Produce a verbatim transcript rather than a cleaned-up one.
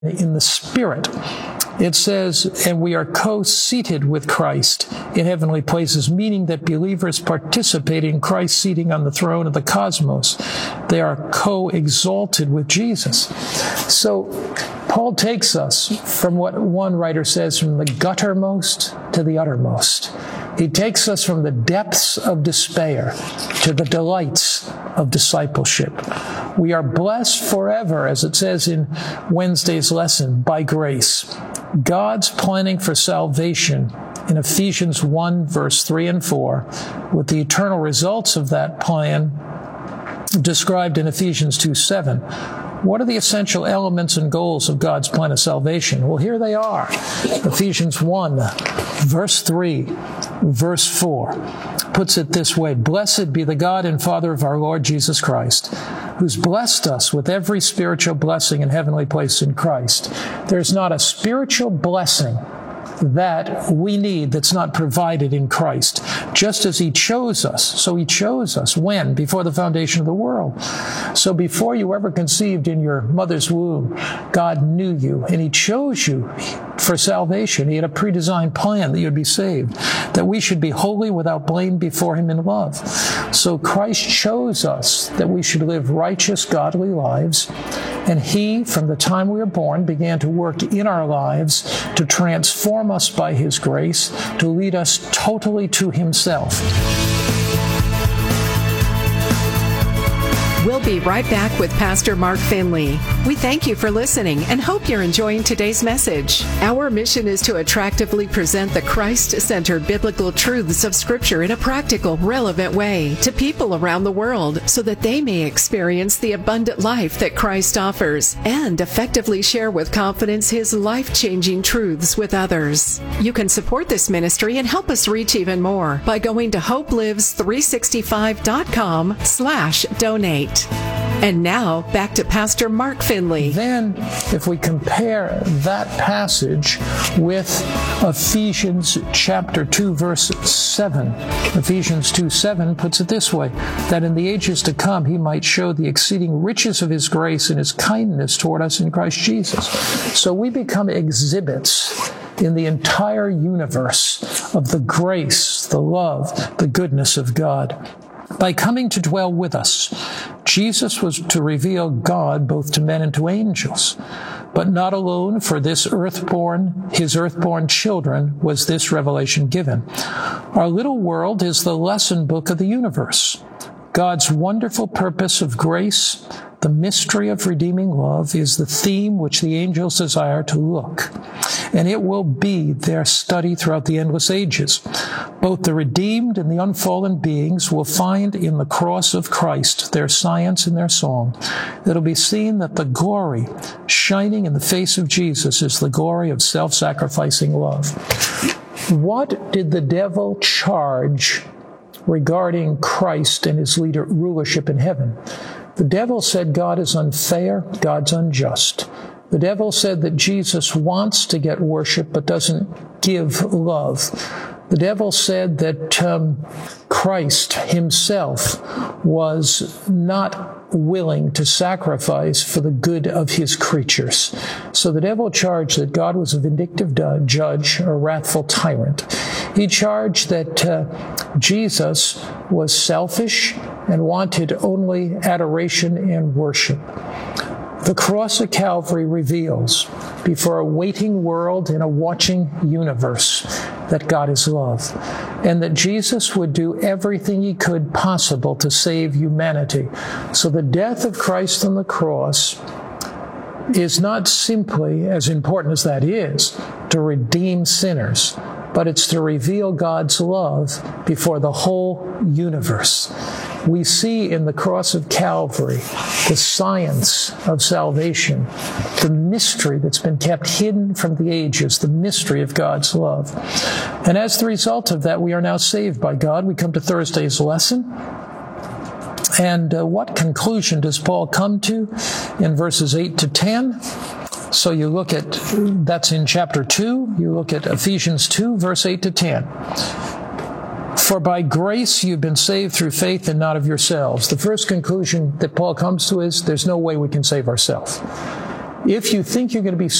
in the Spirit. It says, and we are co-seated with Christ in heavenly places, meaning that believers participate in Christ's seating on the throne of the cosmos. They are co-exalted with Jesus. So Paul takes us from what one writer says, from the guttermost to the uttermost. He takes us from the depths of despair to the delights of discipleship. We are blessed forever, as it says in Wednesday's lesson, by grace. God's planning for salvation in Ephesians one, verse three and four, with the eternal results of that plan described in Ephesians two, seven. What are the essential elements and goals of God's plan of salvation? Well, here they are. Ephesians one, verse three, verse four puts it this way: Blessed be the God and Father of our Lord Jesus Christ, who's blessed us with every spiritual blessing in heavenly places in Christ. There's not a spiritual blessing that we need that's not provided in Christ. Just as he chose us, so he chose us when? Before the foundation of the world. So before you ever conceived in your mother's womb, God knew you, and he chose you for salvation. He had a pre-designed plan that you'd be saved, that we should be holy without blame before him in love. So Christ chose us that we should live righteous, godly lives, and he, from the time we were born, began to work in our lives to transform us by his grace, to lead us totally to himself. We'll be right back with Pastor Mark Finley. We thank you for listening and hope you're enjoying today's message. Our mission is to attractively present the Christ-centered biblical truths of Scripture in a practical, relevant way to people around the world so that they may experience the abundant life that Christ offers and effectively share with confidence his life-changing truths with others. You can support this ministry and help us reach even more by going to hope lives three sixty-five dot com slash donate. And now, back to Pastor Mark Finley. Then, if we compare that passage with Ephesians chapter two, verse seven, Ephesians two, seven puts it this way: that in the ages to come he might show the exceeding riches of his grace and his kindness toward us in Christ Jesus. So we become exhibits in the entire universe of the grace, the love, the goodness of God. By coming to dwell with us, Jesus was to reveal God both to men and to angels. But not alone for this earthborn, his earthborn children was this revelation given. Our little world is the lesson book of the universe. God's wonderful purpose of grace, the mystery of redeeming love, is the theme which the angels desire to look. And it will be their study throughout the endless ages. Both the redeemed and the unfallen beings will find in the cross of Christ their science and their song. It'll be seen that the glory shining in the face of Jesus is the glory of self-sacrificing love. What did the devil charge regarding Christ and his leader rulership in heaven? The devil said God is unfair, God's unjust. The devil said that Jesus wants to get worship but doesn't give love. The devil said that um, Christ himself was not willing to sacrifice for the good of his creatures. So the devil charged that God was a vindictive judge, a wrathful tyrant. He charged that uh, Jesus was selfish and wanted only adoration and worship. The cross of Calvary reveals before a waiting world and a watching universe that God is love, and that Jesus would do everything he could possible to save humanity. So the death of Christ on the cross is not simply, as important as that is, to redeem sinners, but it's to reveal God's love before the whole universe. We see in the cross of Calvary the science of salvation, the mystery that's been kept hidden from the ages, the mystery of God's love. And as the result of that, we are now saved by God. We come to Thursday's lesson. And uh, what conclusion does Paul come to in verses eight to ten? So you look at, that's in chapter two, you look at Ephesians two, verse eight to ten. For by grace you've been saved through faith and not of yourselves. The first conclusion that Paul comes to is there's no way we can save ourselves. if you think you're going to be